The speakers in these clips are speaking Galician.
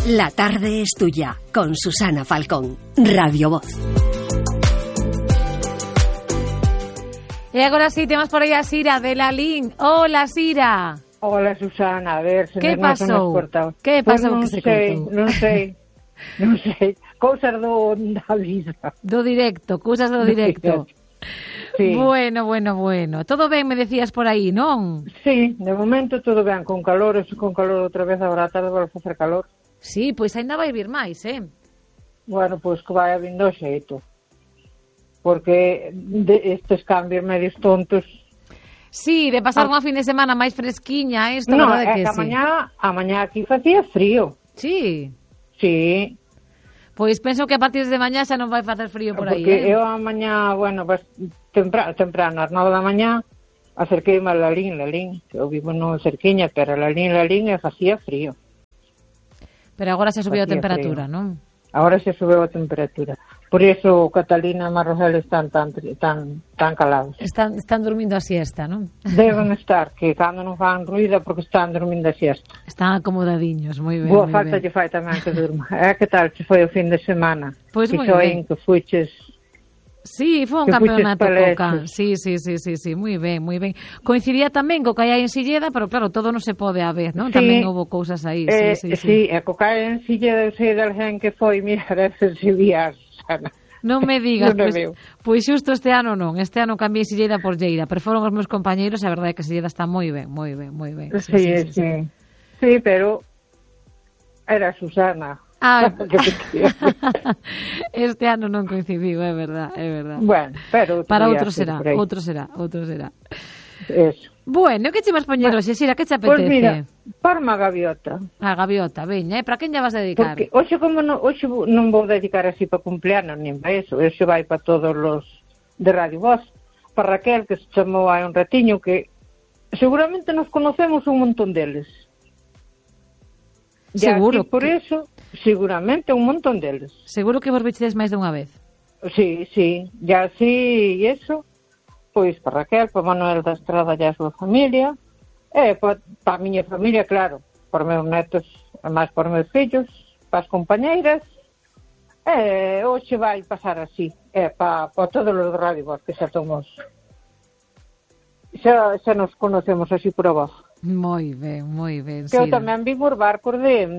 La tarde es tuya, con Susana Falcón, Radio Voz. E agora sí, temos por aí a Sira de Lalín. Hola, Sira. Hola, Susana, a ver, se que nos pasou? cortado. Que pasou pues que se cortou? Non sei, cousas da vida. Do directo, cousas do directo. Sí. Bueno. Todo ben, me decías por aí, non? Sí, de momento todo ben, con calor outra vez, agora a tarde vai facer calor. Sí, pois ainda vai vir máis, Bueno, pois que vai vindo o xeito. Porque estes cambios medios tontos. Sí, de pasar unha fin de semana máis fresquiña, isto, No, verdade é que que sí. a mañá aquí facía frío. Sí. Sí, Pois penso que a partir de mañá xa non vai facer frío por aí, porque eu a mañá, bueno, temprano, ás 9 da mañá, acerqueime a Lalín, que eu vivo no cerquiña, pero Lalín e facía frío. Pero agora xa subiu a Facía temperatura, frío. non? Agora xa subeu a temperatura. Por iso Catalina e Marrosel están tan calados. Están dormindo a siesta, non? Deben estar, que cando non fan ruído porque están dormindo a siesta. Están acomodadiños, moi ben. Boa moi falta ben. lle fai tamén que durma. Que tal se foi o fin de semana? Pois que moi soen, ben. que fuches... Sí, foi un Que campeonato fuches coca. Sí, moi ben. Coincidía tamén co que hai en Silleda, pero claro, todo non se pode haber, non? Sí, Tamén houve cousas aí, sí. Sí, e co cae en silla de sei de alguén que foi, mira, deve ser Silvia Sana. Non me digas, Non o veo. pois xusto este ano non. Este ano cambiei Silleda por Lleida, pero foron os meus compañeiros, a verdade é que Silleda está moi ben. Sí. Sí, pero era Susana. Ah, este ano non coincidiu, é verdad. Bueno, pero para outro será. Eso. Bueno, que che vas poñer hoxe, Sira, que te apetece? Pois mira, parma gaviota. A gaviota, veña, para quen lle vas a dedicar? Porque hoxe non vou dedicar así para cumpleanos, nin para eso. Hoxe vai para todos os de Radio Voz. Para Raquel, que se chamou hai un ratiño, que seguramente nos conocemos un montón deles. Seguro. Por eso, seguramente un montón deles. Seguro que vos vichedes máis dunha vez. Sí. Ya así, e eso, pois para Raquel, para Manuel da Estrada e a súa familia, e para a miña familia, claro, para meus netos, e máis para meus fillos, para as compañeiras, e hoxe vai pasar así, para todos os de Radio Voz, que xa somos, xa nos conocemos así por a voz. Moi ben, Que eu tamén vi por barcos de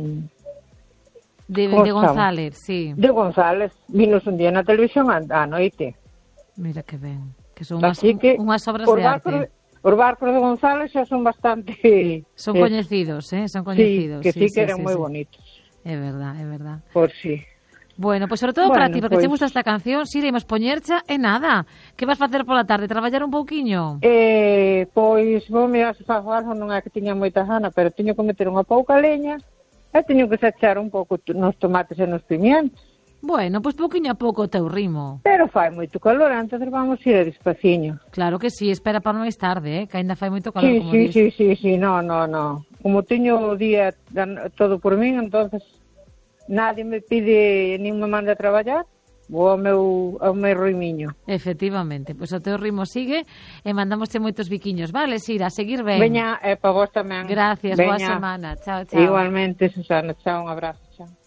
González, sí. De González, vinos un día na televisión a noite. Mira que ben, que son unhas obras de arte. Os barcos de González xa son bastante... Son coñecidos, son coñecidos. Sí, que eran moi bonitos. É verdad. Por si. Bueno, pois sobre todo para ti, porque te gusta esta canción, si iremos poñercha e nada. Que vas facer pola tarde? Traballar un pouquiño? Pois vou mirar se fago algo, non é que tiña moita gana, pero teño que meter unha pouca leña e teño que sachar un pouco nos tomates e nos pimientos. Bueno, pois pouquiño a pouco o teu ritmo. Pero fai moito calor, entonces vamos ir a despaciño. Claro que sí, espera para máis tarde, que ainda fai moito calor, como dis. Sí, no. Como teño o día todo por min, entonces nadie me pide nin me manda a traballar, vou ao meu ritmiño. Efectivamente, pois o teu ritmo sigue e mandamos moitos biquiños, vale, Sira, a seguir ben. Veña, para vos tamén. Gracias, boa semana, chao. Igualmente, Susana, chao, un abrazo, chao.